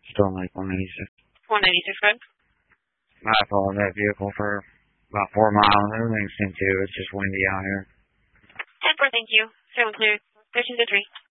Still like 196. 196, good. I followed that vehicle for about 4 miles. Everything's 10-2. It's just windy out here. 10-4, thank you. 7 clear. 13-3.